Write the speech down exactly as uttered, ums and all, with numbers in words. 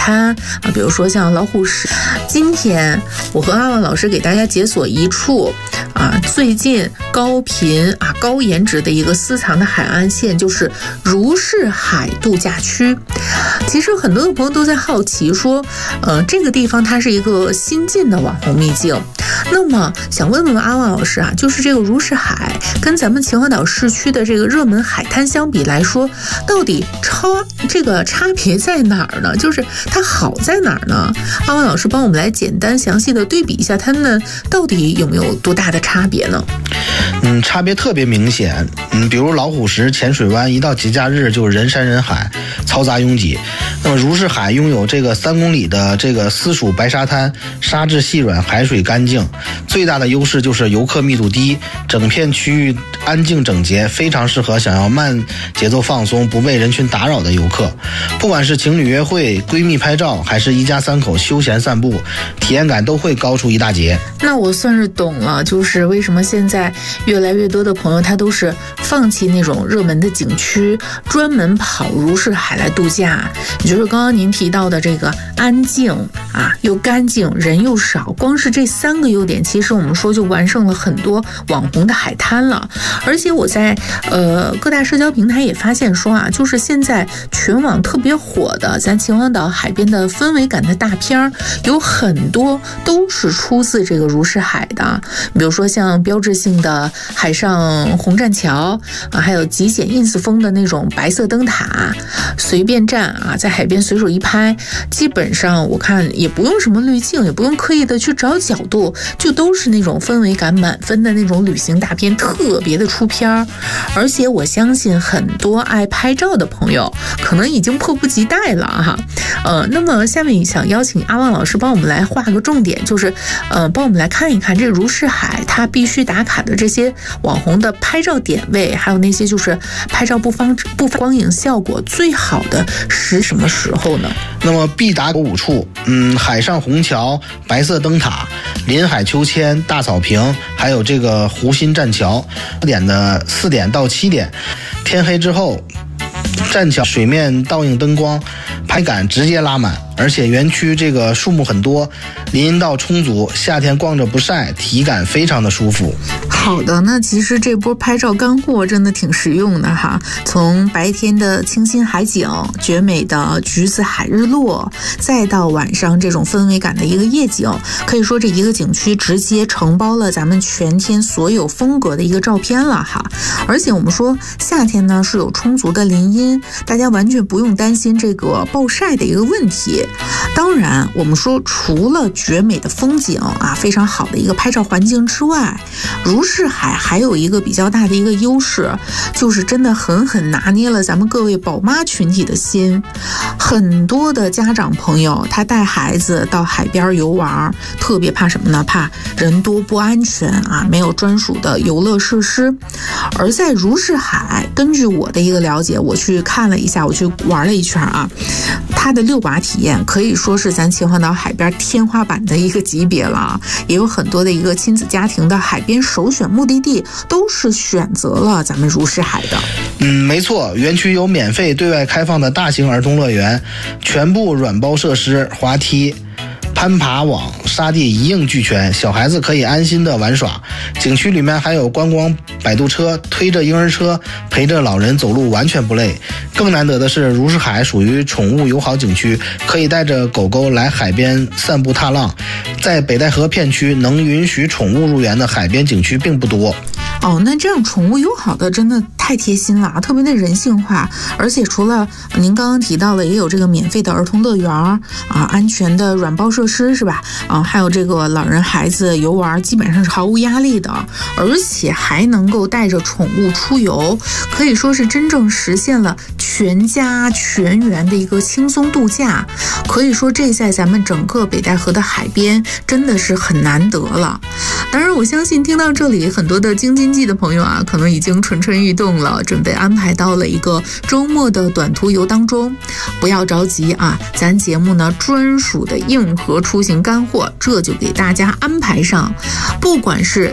滩啊，比如说像老虎石。今天我和阿旺老师给大家解锁一处啊，最近高频啊高颜值的一个私藏的海岸线，就是如是海度假区。其实很多的朋友都在好奇说，呃，这个地方它是一个新进的网红秘境。那么想问问阿旺老师啊，就是这个如是海跟咱们秦皇岛市区的这个热门海滩相比来说，到底差这个差别在哪儿呢？就是它好在哪儿呢？阿旺老师帮我们来简单详细的对比一下，它们到底有没有多大的差别呢？ 嗯，差别特别明显。嗯，比如老虎石浅水湾一到节假日就人山人海，嘈杂拥挤。那么如是海拥有这个三公里的这个私属白沙滩，沙质细软，海水干净。最大的优势就是游客密度低，整片区域安静整洁，非常适合想要慢节奏放松、不被人群打扰的游客。不管是情侣约会、闺蜜拍照，还是一家三口休闲散步，体验感都会高出一大截。 那我算是懂了，就是为什么现在越来越多的朋友他都是放弃那种热门的景区，专门跑如是海来度假。也就是刚刚您提到的这个安静啊，又干净，人又少，光是这三个优点，其实我们说就完胜了很多网红的海滩了。而且我在呃各大社交平台也发现说啊，就是现在全网特别火的咱秦皇岛海边的氛围感的大片，有很多都是出自这个如是海的。比如说像标志性的海上红栈桥啊，还有极简 ins 风的那种白色灯塔，随便站啊，在海边随手一拍，基本上我看也不用什么滤镜，也不用刻意的去找角度，就都是那种氛围感满分的那种旅行大片，特别的出片儿。而且我相信很多爱拍照的朋友可能已经迫不及待了哈。呃，那么下面想邀请阿旺老师帮我们来画个重点，就是呃，帮我们来看一看这如是海它必须打卡的这些网红的拍照点位，还有那些就是拍照不方不光影效果最好的是什么时候呢？ 那么必打五处，嗯，海上虹桥、白色灯塔、临海秋千、大草坪，还有这个湖心栈桥。点的四点到七点，天黑之后，栈桥水面倒映灯光，拍感直接拉满。而且园区这个树木很多，林荫道充足，夏天逛着不晒，体感非常的舒服。 好的，那其实这波拍照干货真的挺实用的哈。从白天的清新海景、绝美的橘子海日落，再到晚上这种氛围感的一个夜景，可以说这一个景区直接承包了咱们全天所有风格的一个照片了哈。而且我们说夏天呢是有充足的林荫，大家完全不用担心这个暴晒的一个问题。当然我们说除了绝美的风景啊，非常好的一个拍照环境之外，如是海还有一个比较大的一个优势，就是真的狠狠拿捏了咱们各位宝妈群体的心。很多的家长朋友他带孩子到海边游玩，特别怕什么呢？怕人多不安全啊，没有专属的游乐设施。而在如是海，根据我的一个了解，我去看了一下，我去玩了一圈啊，它的遛娃体验可以说是咱秦皇岛海边天花板的一个级别了，也有很多的一个亲子家庭的海边首选目的地都是选择了咱们如是海的。 嗯，没错，园区有免费对外开放的大型儿童乐园，全部软包设施，滑梯、攀爬网、沙地一应俱全，小孩子可以安心的玩耍。景区里面还有观光摆渡车，推着婴儿车陪着老人走路完全不累。更难得的是，如是海属于宠物友好景区，可以带着狗狗来海边散步踏浪。在北戴河片区能允许宠物入园的海边景区并不多。 哦，那这样宠物友好的真的太贴心了，特别的人性化。而且除了您刚刚提到的，也有这个免费的儿童乐园啊，安全的软包设施是吧？啊，还有这个老人孩子游玩基本上是毫无压力的，而且还能够带着宠物出游，可以说是真正实现了全家全员的一个轻松度假。可以说这在咱们整个北戴河的海边真的是很难得了。当然我相信听到这里，很多的京津冀的朋友啊，可能已经蠢蠢欲动了，准备安排到了一个周末的短途游当中。不要着急啊，咱节目呢专属的硬核出行干货，这就给大家安排上。不管是